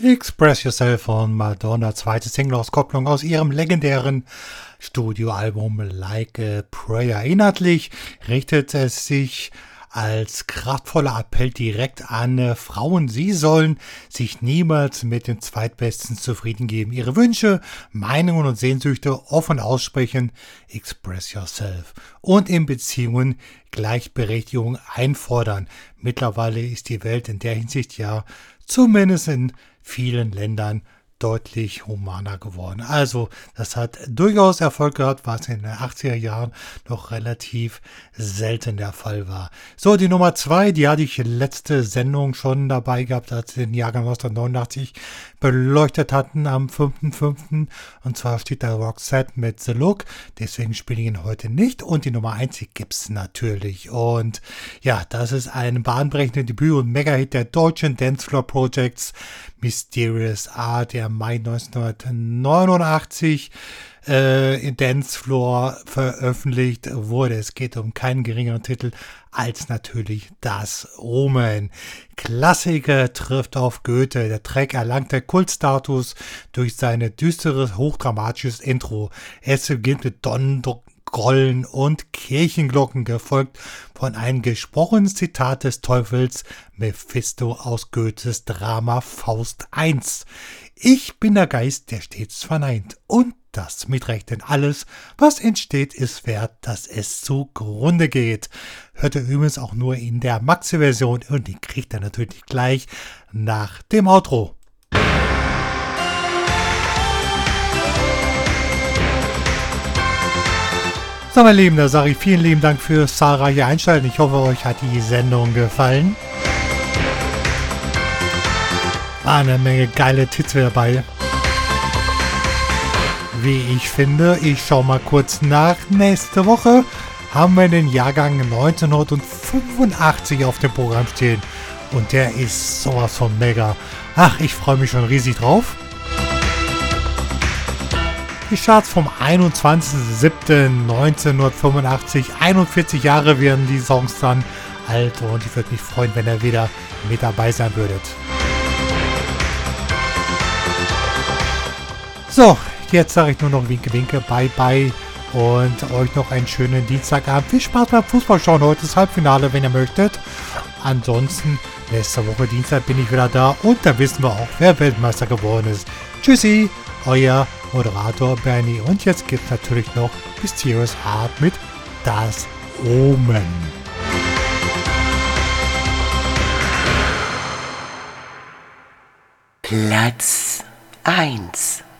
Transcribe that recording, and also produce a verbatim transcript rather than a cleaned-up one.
Express Yourself von Madonna, zweite Single-Auskopplung aus ihrem legendären Studioalbum Like a Prayer. Inhaltlich richtet es sich als kraftvoller Appell direkt an äh, Frauen. Sie sollen sich niemals mit dem Zweitbesten zufrieden geben. Ihre Wünsche, Meinungen und Sehnsüchte offen aussprechen. Express yourself. Und in Beziehungen Gleichberechtigung einfordern. Mittlerweile ist die Welt in der Hinsicht ja zumindest in vielen Ländern deutlich humaner geworden. Also, das hat durchaus Erfolg gehabt, was in den achtziger Jahren noch relativ selten der Fall war. So, die Nummer zwei, die hatte ich letzte Sendung schon dabei gehabt, als wir den Jahrgang neunzehnhundertneunundachtzig beleuchtet hatten am fünften fünften Und zwar steht da Roxette mit The Look. Deswegen spiele ich ihn heute nicht. Und die Nummer eins, die gibt's natürlich. Und ja, das ist ein bahnbrechender Debüt- und Mega-Hit der deutschen Dancefloor Projects. Mysterious Art, der Mai neunzehnhundertneunundachtzig äh, in Dancefloor veröffentlicht wurde. Es geht um keinen geringeren Titel als natürlich das Omen. Klassiker trifft auf Goethe. Der Track erlangte Kultstatus durch seine düstere, hochdramatisches Intro. Es beginnt mit Donnergrollen und Kirchenglocken, gefolgt von einem gesprochenen Zitat des Teufels Mephisto aus Goethes Drama Faust eins. Ich bin der Geist, der stets verneint, und das mit Recht, denn alles, was entsteht, ist wert, dass es zugrunde geht. Hört ihr übrigens auch nur in der Maxi-Version, und die kriegt ihr natürlich gleich nach dem Outro. So, meine Lieben, da sage ich vielen lieben Dank fürs zahlreiche Einschalten. Ich hoffe, euch hat die Sendung gefallen. War eine Menge geile Tits dabei. Wie ich finde, ich schaue mal kurz nach. Nächste Woche haben wir den Jahrgang neunzehnhundertfünfundachtzig auf dem Programm stehen. Und der ist sowas von mega. Ach, ich freue mich schon riesig drauf. Die Charts vom einundzwanzigsten siebten neunzehnhundertfünfundachtzig. einundvierzig Jahre werden die Songs dann alt. Und ich würde mich freuen, wenn ihr wieder mit dabei sein würdet. So, jetzt sage ich nur noch Winke, Winke, bye, bye und euch noch einen schönen Dienstagabend. Viel Spaß beim Fußballschauen. Heute ist Halbfinale, wenn ihr möchtet. Ansonsten, nächste Woche Dienstag bin ich wieder da und da wissen wir auch, wer Weltmeister geworden ist. Tschüssi, euer Moderator Bernie. Und jetzt gibt es natürlich noch Mysterious Art mit Das Omen. Platz eins.